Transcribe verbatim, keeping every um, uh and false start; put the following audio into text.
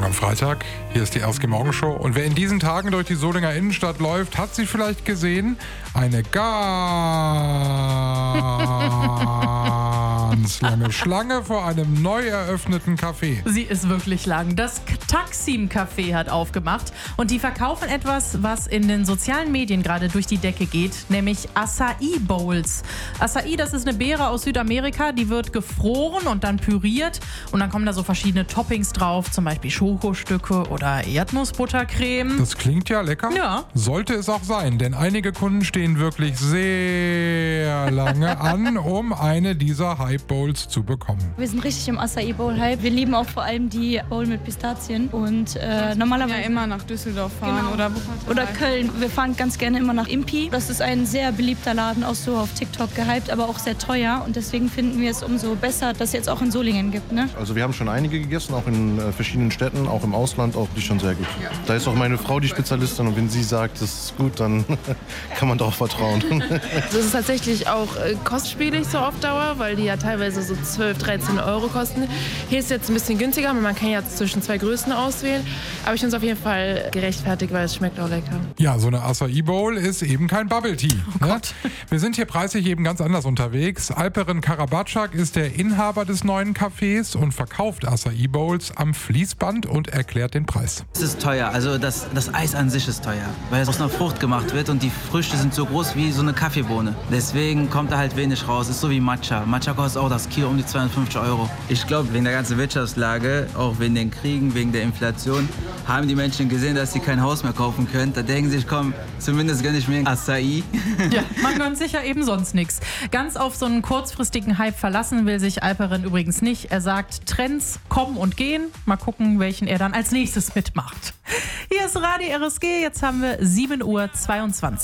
am Freitag. Hier ist die R S G Morgenshow. Und wer in diesen Tagen durch die Solinger Innenstadt läuft, hat sie vielleicht gesehen. Eine ganz lange Schlange vor einem neu eröffneten Café. Sie ist wirklich lang. Das Taksim Café hat aufgemacht und die verkaufen etwas, was in den sozialen Medien gerade durch die Decke geht, nämlich Acai Bowls. Acai, das ist eine Beere aus Südamerika, die wird gefroren und dann püriert und dann kommen da so verschiedene Toppings drauf, zum Beispiel Schokostücke oder Erdnussbuttercreme. Das klingt ja lecker. Ja. Sollte es auch sein, denn einige Kunden stehen wirklich sehr lange an, um eine dieser Hype Bowls zu bekommen. Wir sind richtig im Acai Bowl Hype. Wir lieben auch vor allem die Bowl mit Pistazien und äh, normalerweise ja immer nach Düsseldorf fahren genau. oder Wuppertal. Oder Köln. Wir fahren ganz gerne immer nach Impi. Das ist ein sehr beliebter Laden, auch so auf TikTok gehypt, aber auch sehr teuer und deswegen finden wir es umso besser, dass es jetzt auch in Solingen gibt. Ne? Also wir haben schon einige gegessen, auch in äh, verschiedenen Städten, auch im Ausland, auch die schon sehr gut. Ja. Da ist auch meine Frau die Spezialistin und wenn sie sagt, das ist gut, dann kann man darauf vertrauen. Das ist tatsächlich auch äh, kostspielig so auf Dauer, weil die ja teilweise so zwölf, dreizehn Euro kosten. Hier ist es jetzt ein bisschen günstiger, man kann ja zwischen zwei Größen auswählen, aber ich finde es auf jeden Fall gerechtfertigt, weil es schmeckt auch lecker. Ja, so eine Acai Bowl ist eben kein Bubble Tea. Oh ne? Wir sind hier preislich eben ganz anders unterwegs. Alperen Karabatschak ist der Inhaber des neuen Cafés und verkauft Acai Bowls am Fließband und erklärt den Preis. Es ist teuer, also das, das Eis an sich ist teuer, weil es aus einer Frucht gemacht wird und die Früchte sind so groß wie so eine Kaffeebohne. Deswegen kommt da halt wenig raus, ist so wie Matcha. Matcha kostet auch das Kilo um die zweihundertfünfzig Euro. Ich glaube, wegen der ganzen Wirtschaftslage, auch wegen den Kriegen, wegen der Inflation, haben die Menschen gesehen, dass sie kein Haus mehr kaufen können. Da denken sie sich, komm, zumindest gönne ich mir ein Acai. Ja, man gönnt sich ja eben sonst nichts. Ganz auf so einen kurzfristigen Hype verlassen will sich Alperen übrigens nicht. Er sagt, Trends kommen und gehen. Mal gucken, welchen er dann als nächstes mitmacht. Hier ist Radio R S G, jetzt haben wir sieben Uhr zweiundzwanzig.